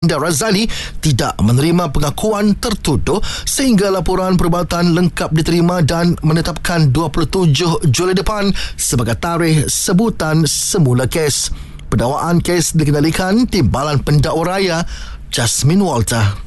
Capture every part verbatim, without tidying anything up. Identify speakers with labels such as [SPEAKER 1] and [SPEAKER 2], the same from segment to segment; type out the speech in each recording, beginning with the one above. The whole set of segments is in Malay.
[SPEAKER 1] Indah Razali tidak menerima pengakuan tertuduh sehingga laporan perubatan lengkap diterima dan menetapkan dua puluh tujuh Julai depan sebagai tarikh sebutan semula kes. Pendakwaan kes dikendalikan Timbalan Pendakwa Raya Jasmine Walter.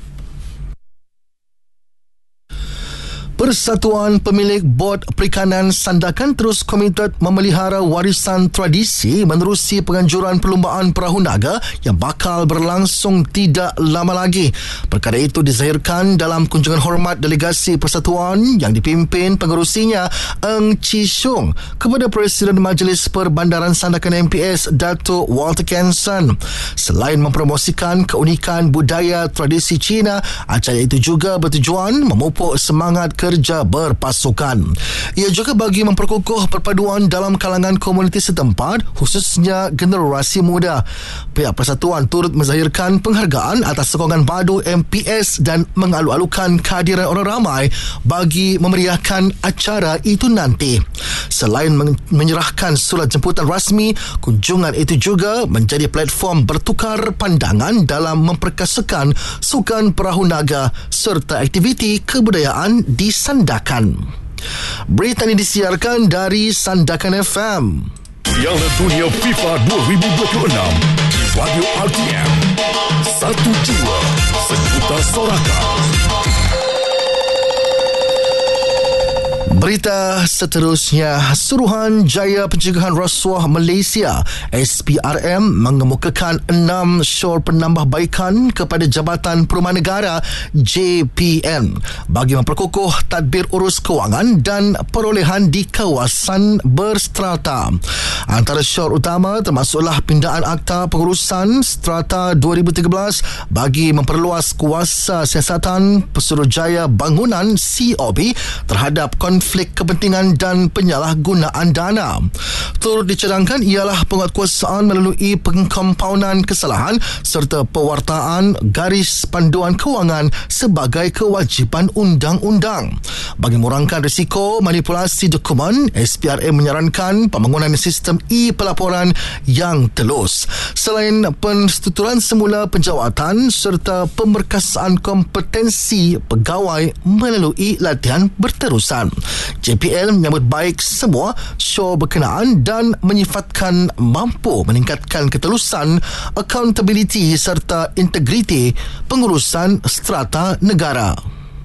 [SPEAKER 1] Persatuan Pemilik Bot Perikanan Sandakan terus komited memelihara warisan tradisi menerusi penganjuran perlumbaan perahu naga yang bakal berlangsung tidak lama lagi. Perkara itu dizahirkan dalam kunjungan hormat delegasi persatuan yang dipimpin pengerusinya Eng Chi Siong kepada Presiden Majlis Perbandaran Sandakan M P S Datuk Walter Kenson. Selain mempromosikan keunikan budaya tradisi Cina, acara itu juga bertujuan memupuk semangat kerja berpasukan. Ia juga bagi memperkukuh perpaduan dalam kalangan komuniti setempat, khususnya generasi muda. Pihak persatuan turut menzahirkan penghargaan atas sokongan padu M P S dan mengalu-alukan kehadiran orang ramai bagi memeriahkan acara itu nanti. Selain menyerahkan surat jemputan rasmi, kunjungan itu juga menjadi platform bertukar pandangan dalam memperkasakan sukan perahu naga serta aktiviti kebudayaan di Sandakan. Berita ini disiarkan dari Sandakan F M.
[SPEAKER 2] Piala Dunia FIFA dua ribu dua puluh enam di Radio R T M. Satu jiwa, sejuta sorakan.
[SPEAKER 1] Berita seterusnya, Suruhanjaya Pencegahan Rasuah Malaysia S P R M mengemukakan enam syur penambahbaikan kepada Jabatan Perumahan Negara J P N bagi memperkukuh tadbir urus kewangan dan perolehan di kawasan berstrata. Antara syur utama termasuklah pindaan Akta Pengurusan Strata dua ribu tiga belas bagi memperluas kuasa siasatan Pesuruhjaya Bangunan C O B terhadap konflik kepentingan dan penyalahgunaan dana. Turut dicadangkan ialah penguatkuasaan melalui pengkompaunan kesalahan serta pewartaan garis panduan kewangan sebagai kewajipan undang-undang. Bagi mengurangkan risiko manipulasi dokumen, S P R M menyarankan pembangunan sistem e-pelaporan yang telus. Selain penstrukturan semula penjawatan serta pemerkasaan kompetensi pegawai melalui latihan berterusan. J P L menyambut baik semua syur berkenaan dan menyifatkan mampu meningkatkan ketelusan, accountability serta integriti pengurusan strata negara.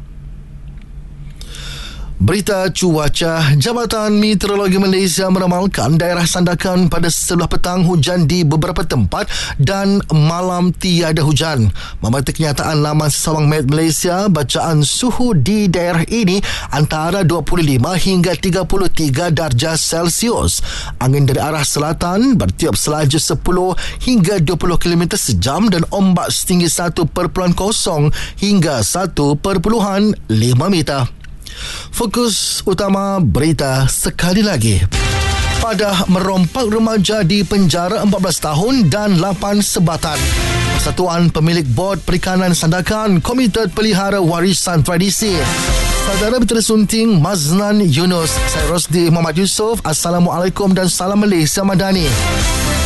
[SPEAKER 1] Berita cuaca, Jabatan Meteorologi Malaysia meramalkan daerah Sandakan pada sebelah petang hujan di beberapa tempat dan malam tiada hujan. Membaca kenyataan laman Sawang Met Malaysia, bacaan suhu di daerah ini antara dua puluh lima hingga tiga puluh tiga darjah Celsius. Angin dari arah selatan bertiup selaju sepuluh hingga dua puluh kilometer sejam dan ombak setinggi satu perpuluhan kosong hingga satu perpuluhan lima meter. Fokus utama berita sekali lagi. Padah merompak remaja di penjara empat belas tahun dan lapan sebatan. Persatuan Pemilik Bot Perikanan Sandakan komited pelihara warisan tradisi. Saudara Berita Sunting Mazlan Yunus, saya Rosdi Muhammad Yusof. Assalamualaikum dan salam Malaysia Madani.